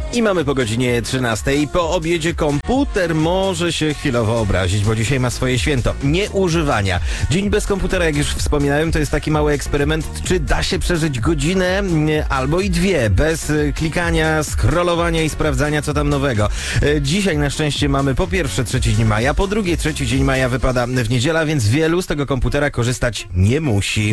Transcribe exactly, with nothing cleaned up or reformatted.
I mamy po godzinie trzynastej. Po obiedzie komputer może się chwilowo obrazić, bo dzisiaj ma swoje święto nieużywania. Dzień bez komputera, jak już wspominałem, to jest taki mały eksperyment, czy da się przeżyć godzinę albo i dwie bez klikania, scrollowania i sprawdzania, co tam nowego. Dzisiaj na szczęście mamy po pierwsze trzeci dzień maja, po drugie trzeci dzień maja wypada w niedziela, więc wielu z tego komputera korzystać nie musi.